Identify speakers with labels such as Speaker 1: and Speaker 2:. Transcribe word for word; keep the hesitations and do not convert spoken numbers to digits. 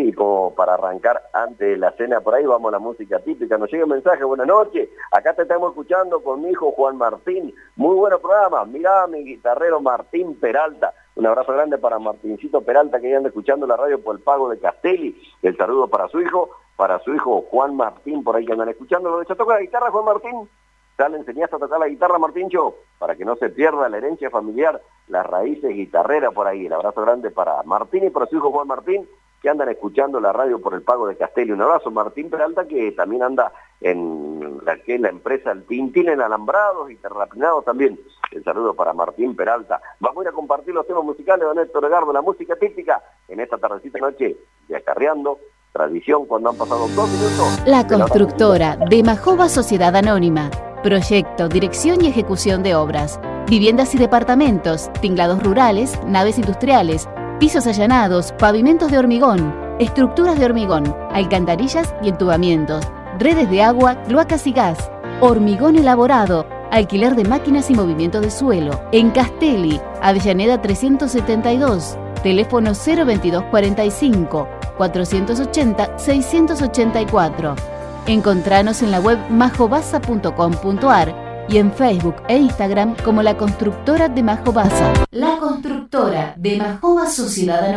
Speaker 1: y como para arrancar antes de la cena por ahí, vamos a la música típica. Nos llega un mensaje, buenas noches, acá te estamos escuchando con mi hijo Juan Martín, muy buen programa, mirá mi guitarrero Martín Peralta, un abrazo grande para Martincito Peralta que anda escuchando la radio por el Pago de Castelli, el saludo para su hijo, para su hijo Juan Martín, por ahí que andan escuchando. ¿Lo de toca la guitarra, Juan Martín? ¿Ya le enseñaste a tocar la guitarra, Martíncho? Para que no se pierda la herencia familiar, las raíces guitarreras por ahí. El abrazo grande para Martín y para su hijo Juan Martín, que andan escuchando la radio por el Pago de Castelli. Un abrazo, Martín Peralta, que también anda en la, que es la empresa El Tintín en alambrados y terrapinados también. El saludo para Martín Peralta. Vamos a ir a compartir los temas musicales de don Héctor Edgardo, la música típica, en esta tardecita noche de Acarreando Tradición, cuando han pasado dos minutos.
Speaker 2: La constructora de Majoba Sociedad Anónima. Proyecto, dirección y ejecución de obras. Viviendas y departamentos, tinglados rurales, naves industriales, pisos allanados, pavimentos de hormigón, estructuras de hormigón, alcantarillas y entubamientos, redes de agua, cloacas y gas, hormigón elaborado, alquiler de máquinas y movimiento de suelo. En Castelli, Avellaneda trescientos setenta y dos, teléfono cero veintidós cuarenta y cinco, cuatrocientos ochenta, seiscientos ochenta y cuatro. Encontranos en la web majobasa punto com punto ar y en Facebook e Instagram como La Constructora de Majobasa. La Constructora de Majoba Sociedad Anónima.